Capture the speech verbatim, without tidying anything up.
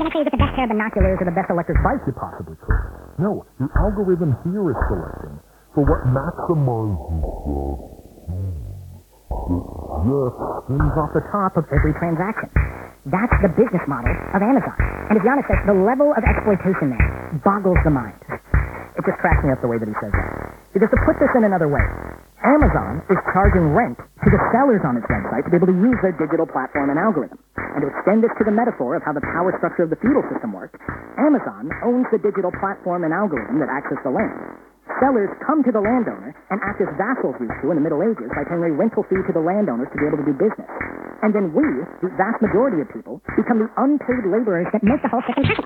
going to make sure you get the best pair of binoculars or the best electric bike you possibly could. No, the algorithm here is selecting for what maximizes Yes, skins off the top of every transaction. That's the business model of Amazon. And to be honest, the level of exploitation there boggles the mind. It just cracks me up the way that he says that. Because to put this in another way, Amazon is charging rent to the sellers on its website to be able to use their digital platform and algorithm. And to extend this to the metaphor of how the power structure of the feudal system works, Amazon owns the digital platform and algorithm that access the land. Sellers come to the landowner and act as vassals used to in the Middle Ages by paying a rental fee to the landowners to be able to do business. And then we, the vast majority of people, become the unpaid laborers that make the whole system happen.